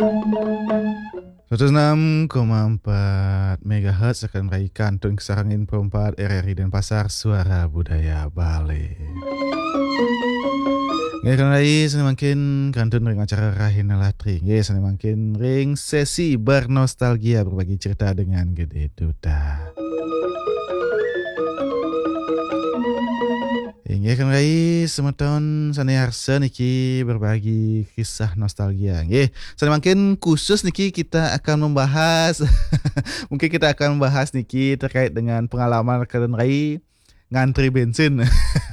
106,4 MHz akan meraihkan Tun Kesarang Info 4 RRI Denpasar Suara Budaya Bali. Nggih kan rai semakin kantun ring acara Rahina Latri. Nggih semakin ring sesi bernostalgia berbagi cerita dengan Gede Duta. Nggih kan rai semeton sanearsa niki berbagi kisah nostalgia. Nggih, semakin khusus niki kita akan membahas mungkin kita akan membahas niki terkait dengan pengalaman kan rai ngantri bensin.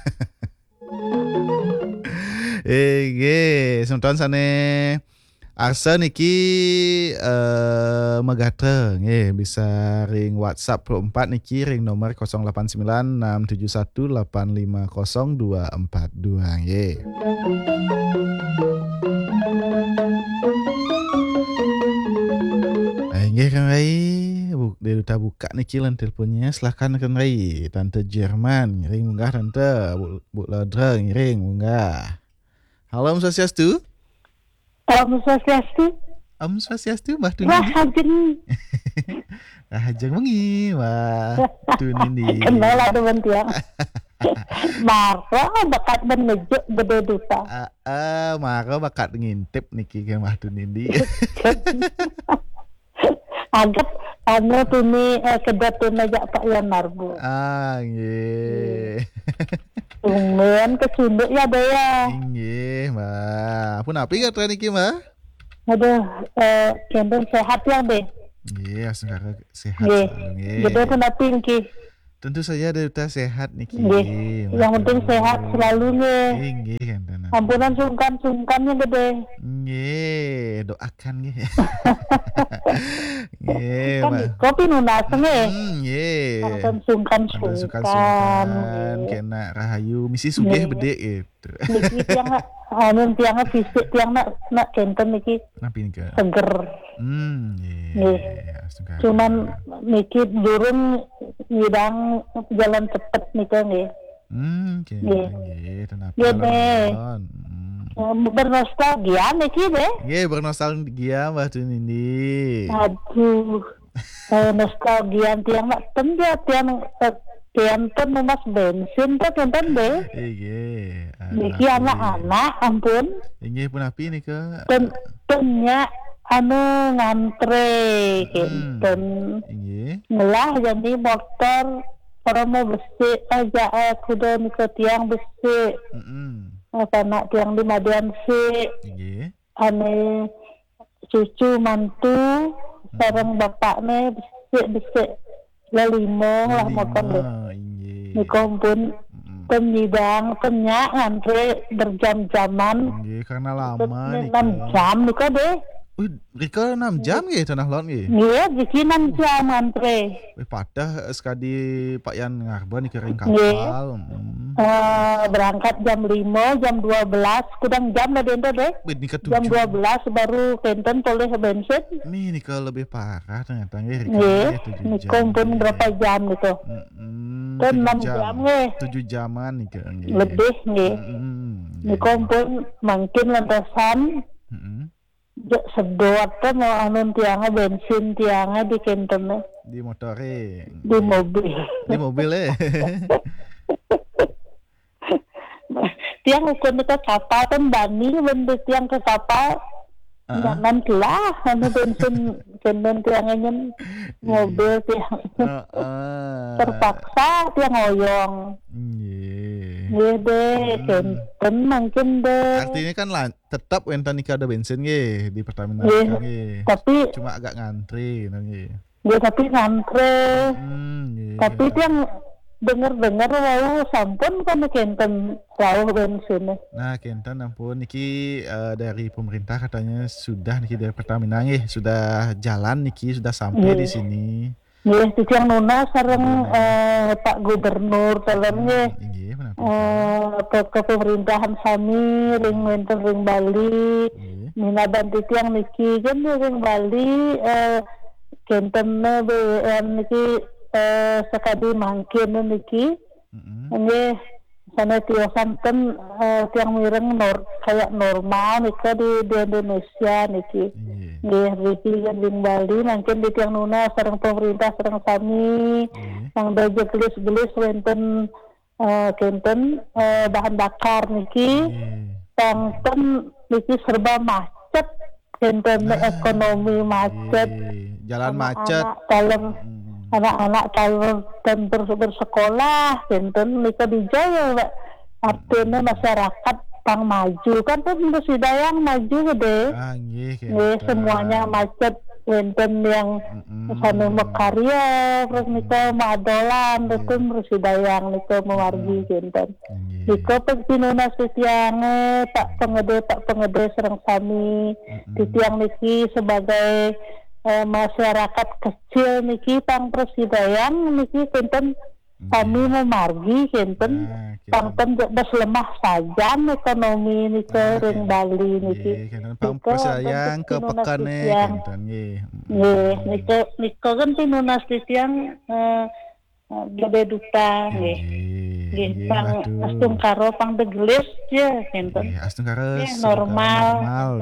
Semeton sane Arsa niki megatra nggih bisa ring WhatsApp 24 niki ring nomor 089671850242 nggih. Nggih Kang Rai, Duta buka niki lan teleponnya silakan Kang Rai. Tante Jerman ring munggah tante Bu Ladreng ring munggah. Halo Om Swastiastu. Om Swastiastu. Om Swastiastu Mbah Tuni. Rahajeng. Rahajeng mengi Mbah Tuni. Kenal ada bentiang. Maro bakat menuju Gede Duta. Maro bakat ngintip niki ke Mbah Tuni. Agak anu Tuni kedatun aja Pak Yan Marbu. Nggih. Tungguan kesunduk ya Daya. Nggih, Mbak. Pun api kata niki, Mbak? Aduh, kendeng sehat ya deh. Nggih, sekarang sehat Nggih. selalu nggih. Gede pun api niki. Tentu saja Duta sehat niki. Nggih. Yang penting sehat selalu nggih. Nggih, kan. Ampunan sungkan-sungkannya Gede. Nggih, doakan nggih. Nggih, Kan Mbak. kopi nunas nggih. Nggih. Kan sungkan-sungkan. Kena rahayu misi sugih bedek gitu. Niki tiang fisik tiang nak kenten niki Napi nika? seger. Nggih. Cuman niki durung ngidang jalan cepet nika nggih. Nggih, kenapa? Nggih deh. Bernostalgia niki deh. Nggih, bernostalgia Mbah Tunindi. Aduh. Nostalgia tiang nak tendia tiang ten mas bensin teh kenten deh. Nggih. Niki anak-anak ampun. Nggih pun api nika. Tennya anu ngantre kenten. Nggih. Ngelah jadi motor orang mau besi aja kuda nika tiang besi. Karena tiang di Madian si Nggih. ane cucu mantu sareng bapakne besi lelimo lah motor deh. Nika pun penyidang penyak ngantri berjam-jaman. Nggih, karena lama nika 6 jam nika deh. Rika 6 jam nggih tanah laut nggih. Nggih, jiki 6 jam ngantri. Padah sekadi Pak Yan Ngarban nika ring kapal. Berangkat jam 5, jam 12, kudang jam lah denda deh. Jam 12 baru kenten toleh bensin. Nih nika lebih parah ternyata nggih Rika. Nggih, nika pun berapa jam gitu. Kan 6 jam nggih. 7 jaman nika nggih. Lebih nggih. Nika pun makin lantasan. Sedot teh mau anu tiangnya bensin tiangnya di kentene. Di motore. Di mobil. Di mobil Tiang ukur ke kapal kan bani bentuk tiang ke kapal. Jangan lah anu bensin kenten tiangnya mobil tiang. Terpaksa tiang ngoyong. Iya deh, kenten mungkin deh. Artinya kan tetap enten nika ada bensin nggih di Pertamina nggih. Tapi cuma agak ngantri nggih. Nggih, tapi ngantri. Tapi tiang dengar wau sampun kan kenten rawuh bensin. Nah, kenten ampun niki dari pemerintah katanya sudah niki dari Pertamina nggih, sudah jalan niki sudah sampai di sini. Nggih, tiang nuna sareng Pak Gubernur salemnya. Ke pemerintahan sami ring wenten ring Bali. Mina bantu tiang niki kan ring Bali kentene BWN niki sekadi mangkin niki. Nggih sana tiang santen tiang mireng kayak normal nika di Indonesia niki. Nggih riki di Bali mungkin di tiang nuna sareng pemerintah sareng kami yang beje gelis-gelis wonten kenten bahan bakar niki tangten niki serba macet kenten ekonomi macet jalan macet anak-anak kalau bersekolah kenten nika dijaya artinya masyarakat pang maju kan mesti dayang maju gede semuanya macet wenten yang sana mekarya terus nika madolan itu mesti dayang nika mewargi kenten nika pegtinuna setiange pak pengede serang kami di tiang niki sebagai masyarakat kecil niki pang persidayang niki kenten kami memargi kenten pangten bes lemah saja ekonomi niki ring Bali niki pang persidayang ke pekane kenten nggih niko kan tinunas titiang gede duta nggih pang astung karo pang degelis ya kenten astung karo normal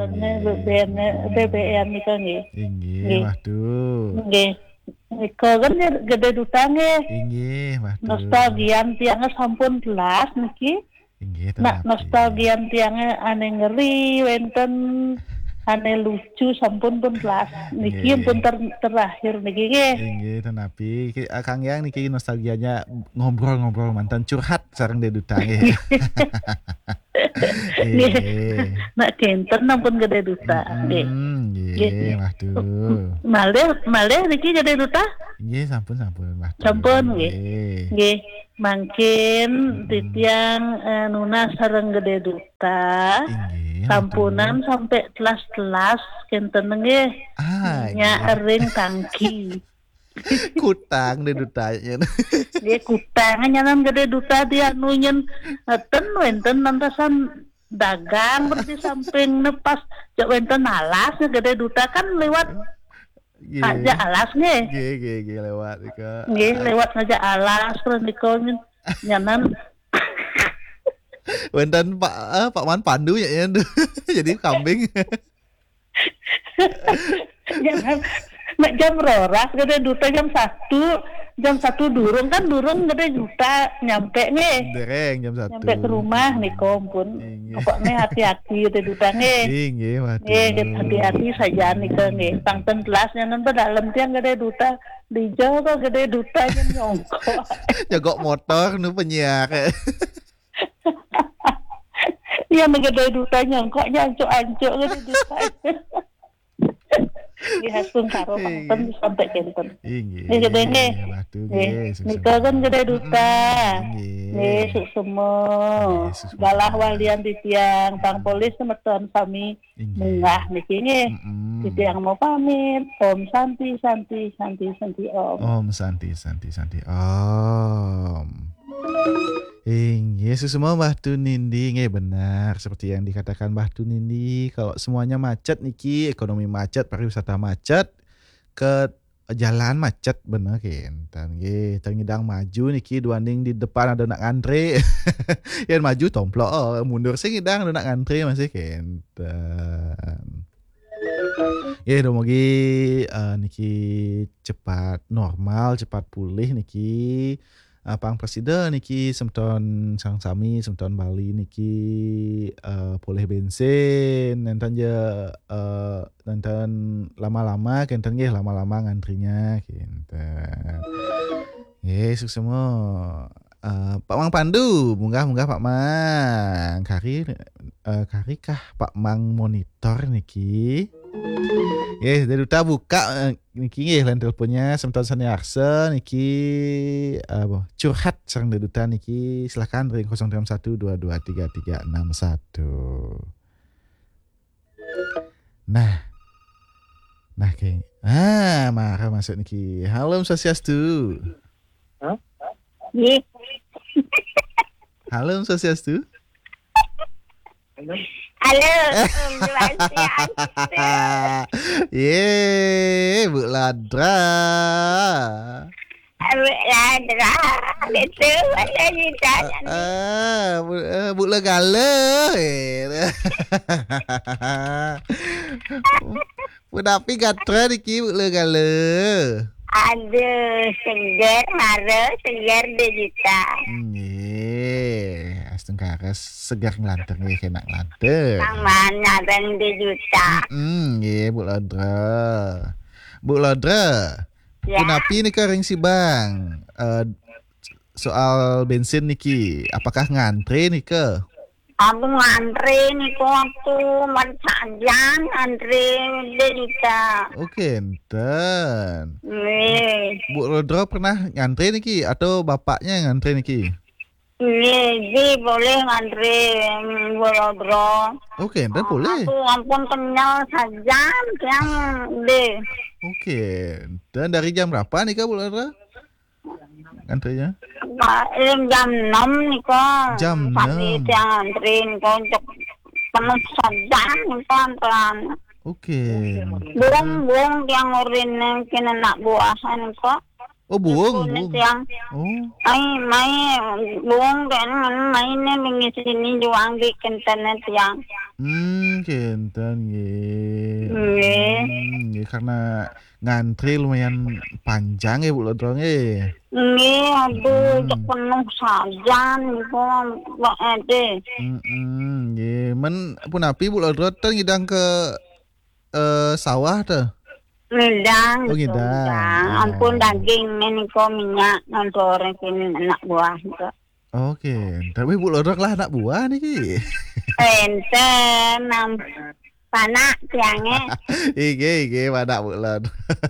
BBM niko nggih waduh nggih niko kan gede duta nggih waduh nostalgian tiangnya sampun belas niki nostalgian tiangnya aneh ngeri wenten aneh lucu sampun pun belas niki pun terakhir niki nggih tenapi Kang Yang niki nostalgianya ngobrol-ngobrol mantan curhat sareng deduta nggih nak kenten ampun gede duta nggih waduh malih niki gede duta nggih sampun waduh sampun nggih mungkin titiang nuna sareng gede duta sampunan sampai telas-telas kenten nggih nya ering tangki kutang de dutanya nggih kutang nyanan gede duta dia nunyen wenten nantasan dagang berarti samping nepas jak wenten alas gede duta kan lewat aja alas nggih lewat nggih lewat aja alas terus niko nyanan wenten Pak Man Pandu ya jadi kambing jangan nek jam roras gede duta jam 1 durung gede duta nyampe nih dereng jam 1 nyampe ke rumah nih kompun pokoknya hati-hati gede duta nih hati-hati saja nih ke nih pangten kelasnya nanti dalam tiang gede duta dijaga gede duta nyongkok nyogok motor nu penyiar yang gede duta nyongkoknya ancuk-ancuk gede duta dihasung karo pangten sampai kenten ini gede nih nika kan gede duta nih semua galah walian di tiang pang polis semeton kami mungah niki nih di tiang mau pamit om santi om Yesus semua Mbah Tunindi benar seperti yang dikatakan Mbah Tunindi kalau semuanya macet niki ekonomi macet pariwisata macet ke jalan macet bener kenten nggih tengidang maju niki duanding di depan ada nak antre yang maju tomplok mundur sing ngidang ada nak antre masih kenten mugi niki cepat normal cepat pulih niki pang presiden niki semton sang sami semton Bali niki pulih bensin nenten lama-lama kenten nggih lama-lama ngantrinya kenten nggih semua Pak Mang Pandu munggah Pak Mang kari kah Pak Mang monitor niki dari duta buka niki nggih lain teleponnya semton saniarse niki curhat sareng duta niki silakan ring 0312233361. Nah Keng. Marah masuk niki. Halo Swastiastu. Nggih. Halo Swastiastu. Halo, Bu Ladra. Ladra, betul ada cerita. Bula gala. Punapi gatra niki bula gala. Aduh, segar hara, segar 2 juta. Nggih, astengkara segar nglanter nggih kena nglanter. Mana dan 2 juta. Nggih, Bu Lodra. Bu Lodra. Ya. Punapi nika ring si Bang. Soal bensin niki, apakah ngantri nika? Aku ngantri nih waktu mercajan antri 2 juta. Oke, enten. Nih, Bu Lodra pernah ngantri niki atau bapaknya yang ngantri niki? nih, boleh ngantri Bolodro. Oke, enten boleh. Aku ampun kenal saja yang deh. Oke, dan dari jam berapa nih Kak Bu Lodra? Ngantrinya? Jam 6 nih kok. Jam 6. Tapi yang anterin kok untuk penuh saja nih kok anteran. Oke. Buang yang urin kena nak buahan kok. Oh, buang. Yang Oh. buang kan mainnya mengisi ini juang di internet yang. Kenten nggih. Nggih. Karena ngantri lumayan panjang ya Bu Lodra nggih. Nggih, aduh, penuh saja nih kok deh. Nggih, men punapi Bu Lodra teh ngidang ke sawah teh. Ngidang. Oh, ngidang. Ampun daging ini kok minyak ngantore kini anak buah kok. Oke, tapi Bu Lodra lah anak buah niki. Enten panak tiangnya. Ige pada Bu Lodra.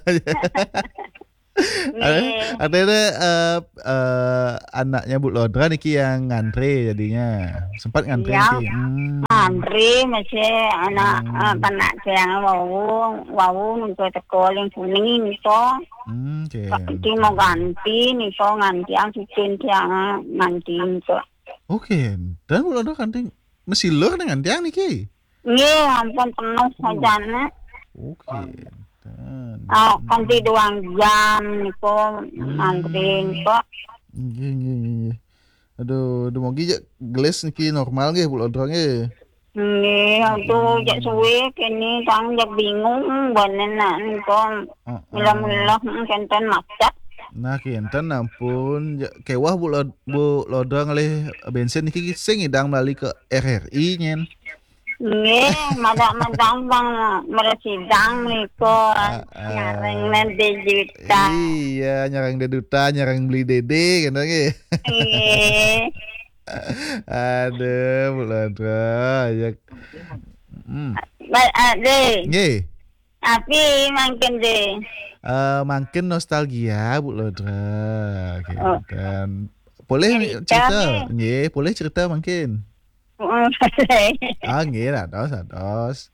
Ada anaknya Bu Lodra niki yang ngantri jadinya. Sempat ngantri Ya. niki. Ngantri masih anak panak tiang wau nunggu teko yang kuning nih kok. Oke. Nanti mau ganti nih kok nganti yang cincin tiang nanti kok. Oke, dan Bu Lodra kanting mesin lur dengan tiang niki. Nggih, ampun penuh sajane. Oke. Dan Kanti 2 jam nih kok antri kok. Nggih. Aduh, mogi jak gelas niki normal nggih Bu Lodra nggih. Nggih, aduh jak suwe kene kang jak bingung benen nih kok. Mula-mula kenten macet. Nah, kinten ampun kewah Bu Lodra ngalih bensin niki sing ngidang balik ke RRI nyen. Nggih, madak-madak bang meresidang nih kok. Nyareng nanti juta. Iya, nyarang deduta, nyarang beli dede kan nggih. Nggih. Aduh, Bu Lodra ya. Deh, Nggih. tapi makin deh. Makin nostalgia Bu Lodra. Dan boleh cerita? Nggih, boleh cerita makin. Nggih, ados.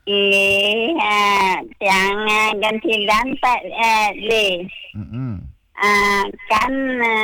Yang ganti lantai deh. Kan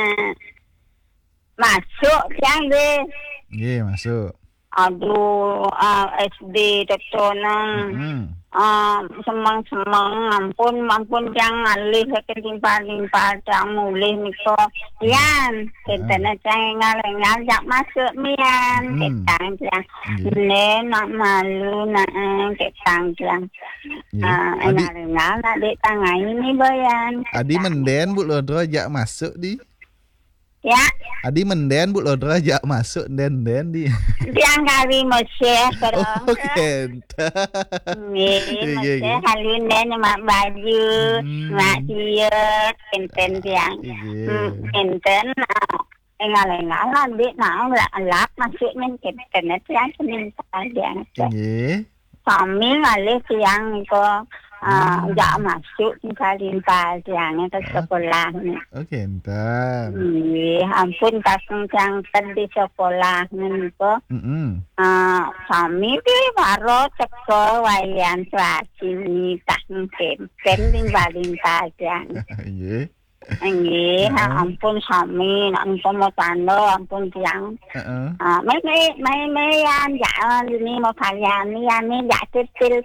masuk yang deh. Nggih, masuk. Aduh, SD tetonang. Semang ampun yang alih ke timpal yang mulih niko yan kita ngal jak masuk mian ketang yang nak malu nak ketang yang ngal adik tangan ini bayan Adi menden Bu Lodra jak masuk di ya Adi menden Bu Lodra jak masuk den di tiang kali Mesir terus Oke. Mesir kali ini mak baju mak siut enten tiang enten engal adik nak lak masuk men internet tiang seminta tiang kami ngalih tiang ko jak masuk kali tiang ke sekolah Oke, entar. Ampun kasing yang di sekolah niko. Kami di baru teko wayan sini tak pen tinggalin saja. Nggih, ampun sami ampun mau tando ampun tiang. Mấy dạ ini mau kalian ini dạ kecil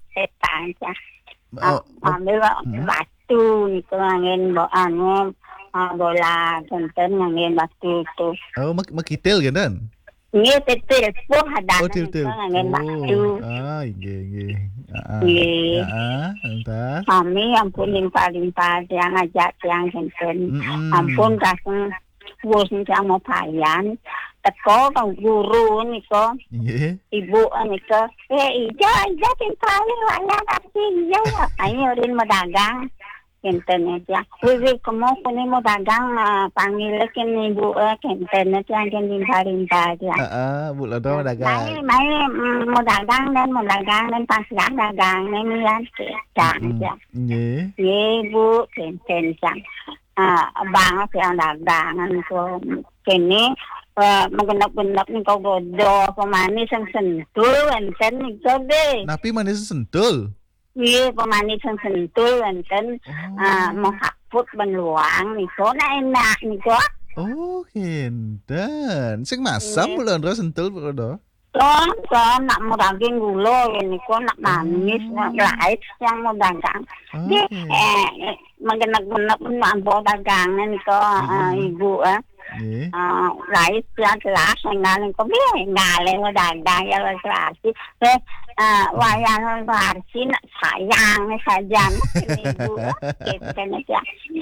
setang ya. Ambil batu niku angin bo anu bola tonton ngangin waktu itu. Oh, makitel kan? Nggih tetel po Oh, hadanan til. ngangin waktu. Nggih. Nggih. Entar. Kami ampun limpah-limpah yang ngajak yang tonton. Ampun kasih wis yang mau bayan. Teko kang guru niko. Nggih. Ibu niko. Ija timpali wala kasi iya. Ayo rin madagang. Internet ya. Wih kamu kini mau dagang panggil kini ibu internet yang limpah-limpah ya. Bu Lodro dagang. Mai mau dagang dan pas dagang ini ya kita ya. Nggih Bu internet ya. Bang yang dagangan ko kini menggenap-genap nih kau bodoh pemanis yang sentul enten nih kau deh. Napi manis sentul. Iya pemanis yang sentul enten mau haput benuang nih kau enak nih kau. Oh kenten. Sing masam Bu Lodro sentul Bu Lodro. Kan nak mau daging gula ini kok nak manis lain yang mau dagang. Dia menggenap-genap mampu dagangan kok ibu lain yang kelas ngaleng kok ngaleng mau dagang ya kelas. Wayang warsi nak sayang saja ibu kita aja.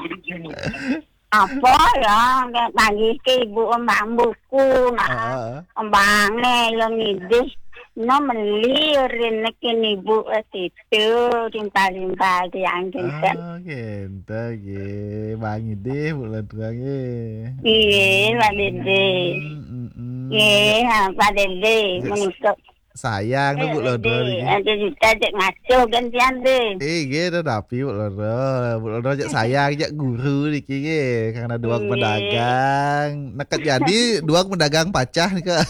Apa ya bagi ke ibu embang buku embangnya yang ini no melirin kini ibu itu rimpa-rimpa yang kita bang ide bulan terangnya Pak Dede Pak Dede menikah sayang tuh Bu Lodro ada kita ngaco gantian deh gitu tapi Bu Lodro ajak sayang ajak guru nih karena dua pedagang nekat jadi dua pedagang pacah nih Kak.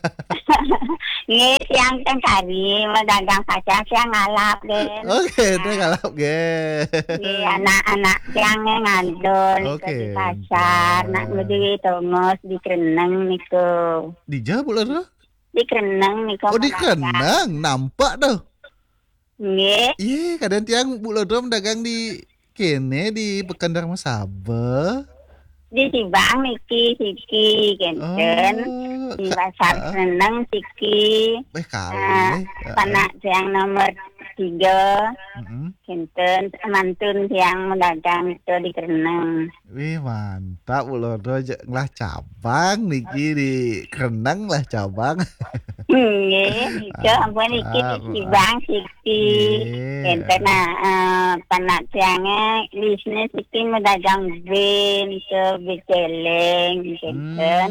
Nih siang kan kari pedagang pacah siang ngalap deh. Oke itu ngalap ge. Nih anak-anak siangnya ngandol di pasar nak di tongos di kereneng nih kok. Di Jawa Bu Lodro? Di kereneng nih kok. Oh di kereneng nampak tuh. Nggih. Iya kadang tiang Bu Lodro mendagang di kene di Pekan Dharma Sabah. Di Sibang niki siki genten. Di pasar Kereneng siki. Panak yang nomor 3. Genten mantun yang mendagang itu di Kereneng. Wih mantap Bu Lodro lah cabang niki di Kereneng lah cabang. Nggih, itu ampun iki di Sibang siki. Genten panak siangnya bisnis iki mendagang bin ke beceleng genten.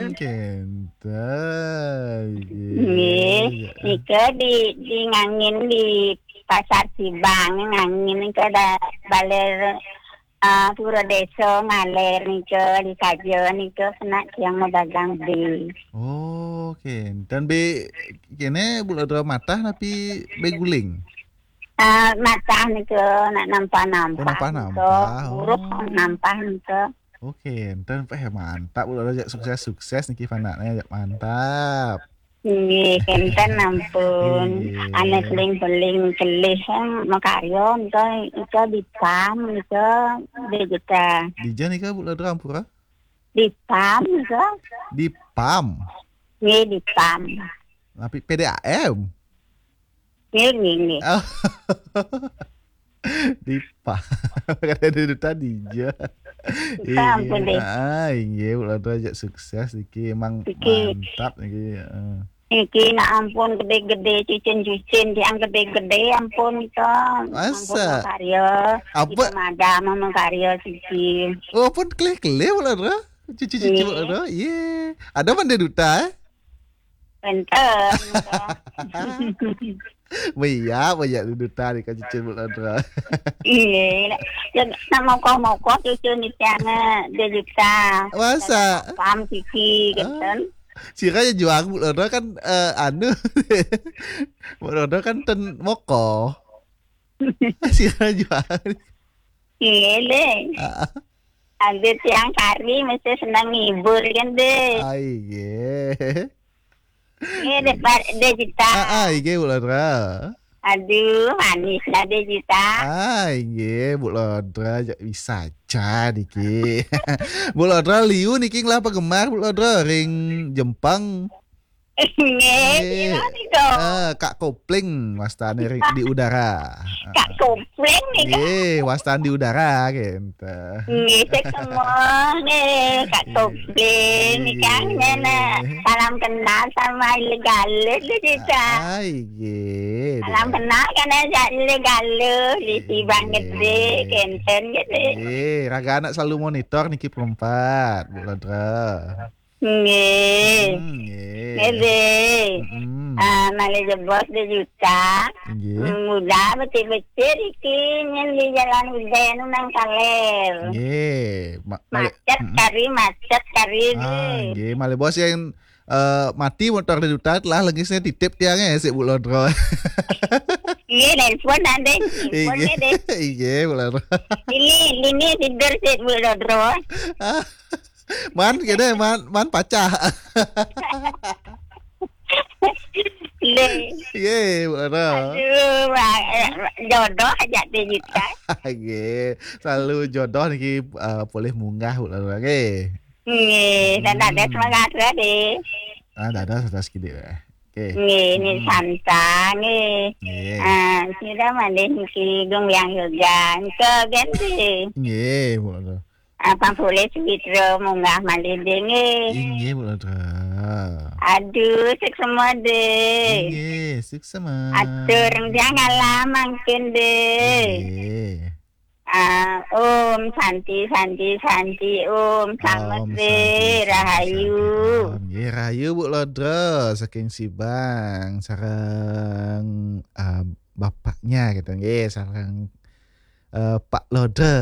Nggih, nika di ngangin di pasar Sibang ngangin ke baler Pura Desa ngaler nika di kajo nika kena yang mau dagang di. Oh, dan be kene Bu Lodro matah tapi be guling. Matah nika nak nampak. Buruk nampak nika. Oke, dan mantap Bu Lodro sukses niki panaknya mantap. Nggih, kenten ampun. Ane beling kelih makaryo nika di PAM nika dejeta. Di jan nika Bu Lodro ampura? Di PAM nika. Di PAM. Nggih di PAM. Tapi PDAM. Nggih. Di PAM. Kada duduk tadi ja. Ampun deh. Iya Bu Lodro ajak sukses niki emang mantap niki. Iki nak ampun gede-gede cicin-cicin yang gede-gede ampun itu. Masa? Karya. Apa? Madam karya cici. Oh pun kelih-kelih Bu Lodro. Cici-cici Bu Lodro. Iya. Ada mana duta? Enten. Banyak duta di cici Bu Lodro. Iya. Nak mau kok cicin di sana dia juta. Masa? Pam cici gitu. Sira juang Bu Lodro kan Bu Lodro kan ten moko. Sira juang. Iya deh. Ada tiang kari mesti senang ngibur kan deh. Iya. Iya deh Pak, deh kita. Iya Bu Lodro. Aduh, manis lah deh Juta. Nggih, Bu Lodra bisa aja niki. Bu Lodra liu niki ngapa gemar Bu Lodra ring Jepang. Nggih, itu. Kak Kopling wastane di udara. Kak Kopling nih kan. Wastan di udara gitu. Nggih, semua nih Kak Kopling nih kan. Salam kenal sama ilegal itu juga. Nggih. Salam kenal kan aja ilegal di Tibang gede, Kenten gitu. Raga anak selalu monitor niki perempat Bu Lodra. Nggih. Nggih. Malah jebos di Juta. Muda betul-betul iki nyen di jalan Udan nang Kaler. Nggih. Macet kari. Nggih, malah bos yang mati motor di Juta telah legisnya titip tiangnya si Bu Lodra. Iya, nelpon nanti. Iya, Bu Lodra. Ini tidur si Bu Lodra. Man kene man pacah. Iya, Bu Lodra. Aduh, jodoh aja deh Juta. Nggih, selalu jodoh niki boleh munggah Bu Lodra nggih. Nggih, dan ada semangat deh. Dadah sedikit ya. Oke. Ini Santa nih. Sudah mandeh niki gong yang juga ke ganti. Nggih, Bu Lodra. Apa boleh Sugitro munggah mandeh nih. Nggih, Bu Lodra. Aduh, sik semua deh. Nggih, suksema. Atur jangan lama mungkin deh. Nggih. Om Santi Om selamat deh Rahayu. Nggih, Rahayu Bu Lodra saking Sibang sareng bapaknya gitu nggih sareng Pak Lodra.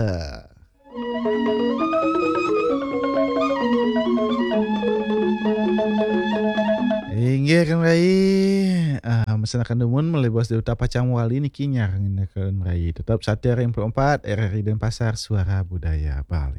Inggih kan Rai, masyarakat Dumun mulai bos Duta Pacang Wali niki nyarengin kan Rai. Tetap Satria yang 4 RRI Denpasar Suara Budaya Bali.